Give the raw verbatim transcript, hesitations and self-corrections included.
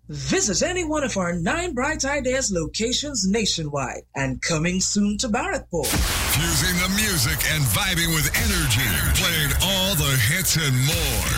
Visit any one of our nine Bright Ideas locations nationwide and coming soon to Barrackport. Fusing the music and vibing with energy, playing all the hits and more.